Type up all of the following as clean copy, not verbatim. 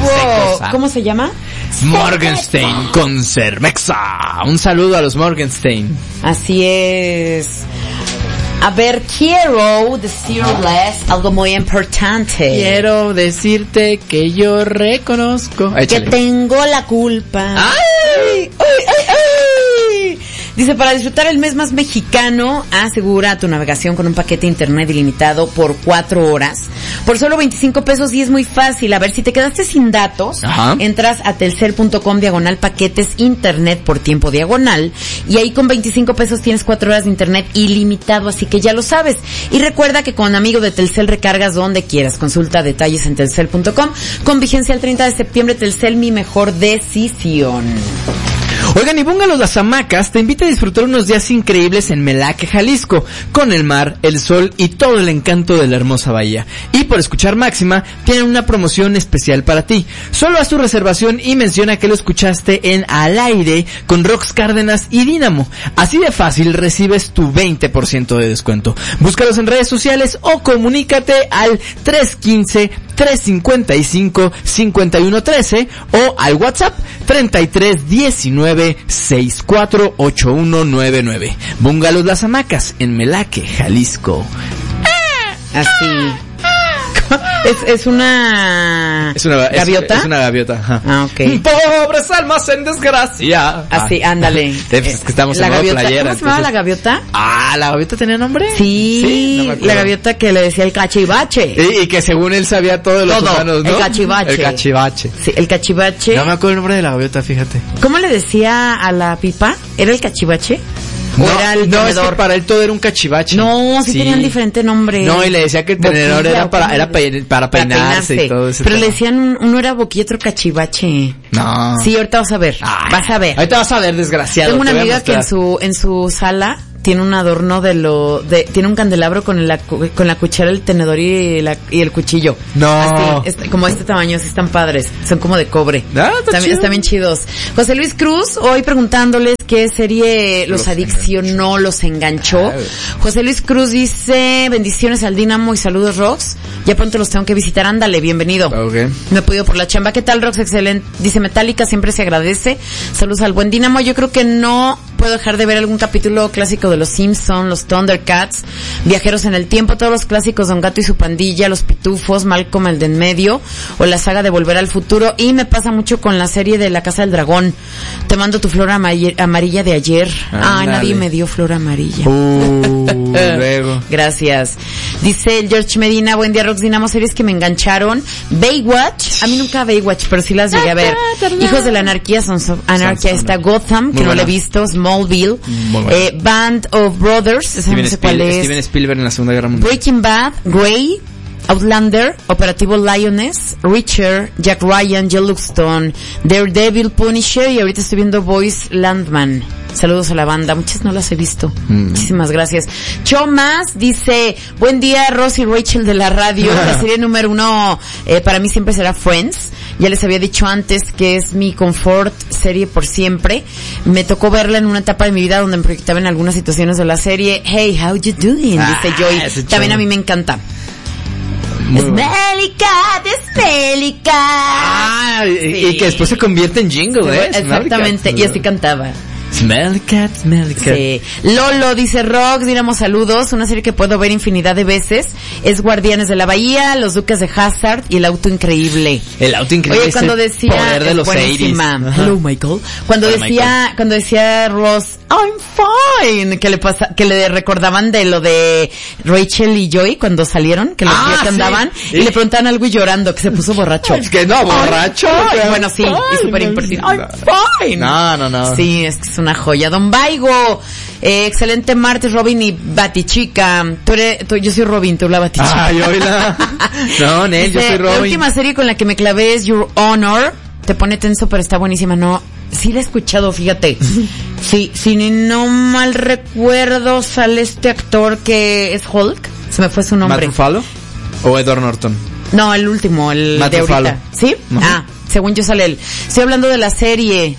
estuvo, ¿cómo se llama? Morgenstern con Cermexa. Un saludo a los Morgenstern. Así es. A ver, quiero decirles algo muy importante. Quiero decirte que yo reconozco que tengo la culpa. ¡Ay! ¡Ay, ay, ay! Dice, para disfrutar el mes más mexicano, asegura tu navegación con un paquete internet ilimitado por 4 horas. Por solo 25 pesos y es muy fácil. A ver, si te quedaste sin datos, entras a telcel.com/paquetes internet por tiempo diagonal. Y ahí con 25 pesos tienes 4 horas de internet ilimitado, así que ya lo sabes. Y recuerda que con amigo de Telcel recargas donde quieras. Consulta detalles en telcel.com. Con vigencia el 30 de septiembre, Telcel, mi mejor decisión. Oigan, y Bungalows Las Hamacas te invita a disfrutar unos días increíbles en Melaque, Jalisco, con el mar, el sol y todo el encanto de la hermosa bahía. Y por escuchar Máxima, tienen una promoción especial para ti. Solo haz tu reservación y menciona que lo escuchaste en Al Aire con Rox Cárdenas y Dínamo. Así de fácil recibes tu 20% de descuento. Búscalos en redes sociales o comunícate al 315-355-5113 o al WhatsApp 3319-648199. Bungalows Las Hamacas en Melaque, Jalisco. Así. Es una gaviota. Es una gaviota. Ajá. Ah, okay. Pobres almas en desgracia. Así, ándale. Es que estamos la en gaviota. playera. ¿Cómo se llamaba la gaviota? Ah, ¿la gaviota tenía nombre? Sí, no la gaviota que le decía el cachivache. Y que según él sabía todo de los humanos, ¿no? El cachivache. El cachivache. Sí, el cachivache. No me acuerdo el nombre de la gaviota, fíjate. ¿Cómo le decía a la pipa? ¿Era el cachivache? No, es que para él todo era un cachivache. No, sí tenían diferente nombre. No, y le decía que el tenedor era para peinarse y todo eso. Pero le decían, uno era boquilla, otro cachivache. No. Sí, ahorita vas a ver. Vas a ver. Ahorita vas a ver, desgraciado. Tengo una amiga que en su sala tiene un adorno tiene un candelabro con la cuchara, el tenedor y el cuchillo. No. Así, como este tamaño, así están padres. Son como de cobre. Están bien chidos. José Luis Cruz, hoy preguntándoles qué serie los adiccionó, los enganchó. José Luis Cruz dice, bendiciones al Dínamo y saludos, Rox. Ya pronto los tengo que visitar, ándale, bienvenido. Okay. Me he podido por la chamba. ¿Qué tal, Rox? Excelente. Dice, Metallica siempre se agradece. Saludos al buen Dínamo. Yo creo que no puedo dejar de ver algún capítulo clásico de los Simpsons, los Thundercats, Viajeros en el Tiempo, todos los clásicos, Don Gato y su pandilla, Los Pitufos, Malcolm el de en medio, o la saga de Volver al Futuro. Y me pasa mucho con la serie de La Casa del Dragón. Te mando tu flor amarilla de ayer. Nadie me dio flor amarilla. Luego. Gracias. Dice George Medina, buen día, Rox Dínamo, series que me engancharon. Baywatch, a mí nunca Baywatch, pero sí las llegué a ver. Hijos de la Anarquía, Sons of Anarchy, está Gotham, que no la he visto, Smallville, Band of Brothers, esa no sé cuál es. Steven Spielberg en la Segunda Guerra Mundial. Breaking Bad, Grey, Outlander, Operativo Lioness, Richard, Jack Ryan, Yellowstone, Daredevil, Punisher, y ahorita estoy viendo Boys Landman. Saludos a la banda, muchas no las he visto. Muchísimas gracias. Chomas dice, buen día, Ross y Rachel de la radio. La serie número 1 para mí siempre será Friends. Ya les había dicho antes que es mi confort serie por siempre. Me tocó verla en una etapa de mi vida donde me proyectaba en algunas situaciones de la serie. Hey, how you doing? Dice Joy. También a mí me encanta. Smelly Cat. Y que después se convierte en jingle, Exactamente, y así cantaba. Smelly Cat. Sí. Lolo dice, Rox, diéramos saludos. Una serie que puedo ver infinidad de veces es Guardianes de la Bahía, Los Duques de Hazzard y El Auto Increíble. El Auto Increíble. Oye, cuando es decía, el poder de los 80s. Hello, Michael. Cuando decía Ross, I'm fine, que le recordaban de lo de Rachel y Joey cuando salieron, que los días que andaban, y le preguntaban algo y llorando, que se puso borracho. Es que no, borracho. Bueno, sí, y súper impertinente. I'm fine. No. Sí, es que es una joya. Don Baigo, excelente martes, Robin y Batichica. Yo soy Robin, tú la Batichica. Ay, hola. No, Nel, yo soy Robin. La última serie con la que me clavé es Your Honor. Te pone tenso, pero está buenísima. No, sí la he escuchado, fíjate. Sí, si no mal recuerdo, sale este actor que es Hulk. Se me fue su nombre. ¿Matt Ruffalo? ¿O Edward Norton? No, el último, el Matt de ahorita. Ruffalo. ¿Sí? Uh-huh. Según yo sale él. Estoy hablando de la serie.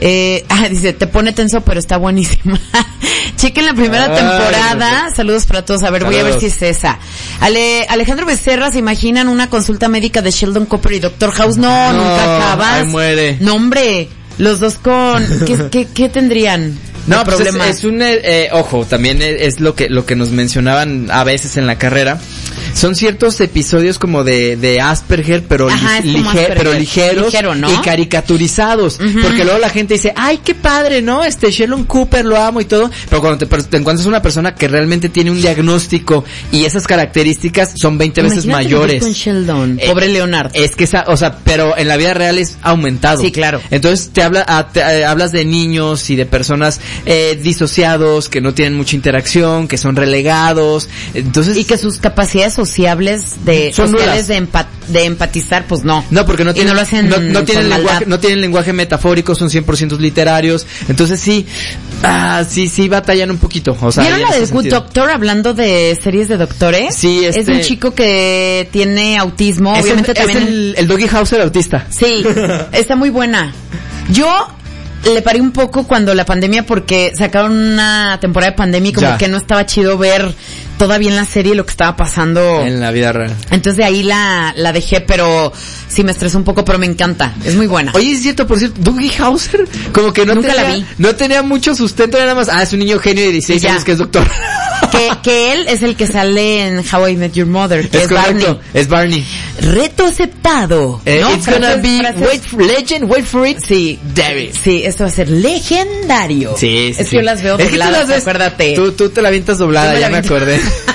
Dice, te pone tenso, pero está buenísima. Chequen la primera temporada. Saludos para todos. A ver, voy a ver si es esa. Alejandro Becerra, ¿se imaginan una consulta médica de Sheldon Cooper y Dr. House? No, nunca acabas. Ahí muere. No, hombre, los dos con... ¿Qué tendrían? No, pues es un ojo, también es lo que nos mencionaban a veces en la carrera. Son ciertos episodios como de Asperger, pero pero ligeros, ¿no? Y caricaturizados, porque luego la gente dice, "Ay, qué padre, ¿no? Sheldon Cooper lo amo y todo", pero cuando te encuentras una persona que realmente tiene un diagnóstico y esas características son 20 veces mayores. Con Sheldon, pobre Leonard. Es que pero en la vida real es aumentado. Sí, claro. Entonces hablas de niños y de personas disociados, que no tienen mucha interacción, que son relegados, entonces y que sus capacidades sociales de empatizar, pues no. No, porque no tienen, no lo hacen no tienen lenguaje metafórico, son 100% literarios, entonces sí batallan un poquito. O sea, ¿vieron la de Good Doctor, hablando de series de doctores? Sí, es un chico que tiene autismo, obviamente también. Es el Doggy House el autista. Sí, está muy buena. Yo le paré un poco cuando la pandemia, porque sacaron una temporada de pandemia y como que no estaba chido ver todavía en la serie lo que estaba pasando en la vida real. Entonces de ahí la dejé, pero sí me estresó un poco, pero me encanta, es muy buena. Oye, es cierto, por cierto, Dougie Hauser como que nunca la vi. No tenía mucho sustento, nada más, es un niño genio de 16 años que es doctor. Que él es el que sale en How I Met Your Mother, que es correcto, Barney. Es Barney. Reto aceptado. ¿No? It's gonna be wait for it. Sí, David. Sí, esto va a ser legendario. Sí. Es que yo las veo dobladas, acuérdate. Tú te la avientas doblada, ya me acordé.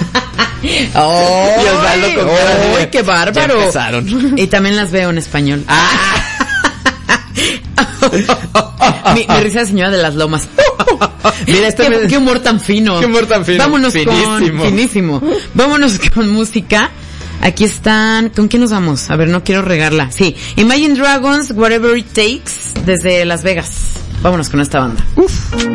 ¡Ay, qué bárbaro! Ya empezaron. Y también las veo en español. Mi risa de señora de las lomas. Mira, qué humor tan fino. Qué humor tan fino. Vámonos finísimo. Vámonos con música. Aquí están, ¿con quién nos vamos? A ver, no quiero regarla. Sí, Imagine Dragons, Whatever It Takes, desde Las Vegas. Vámonos con esta banda.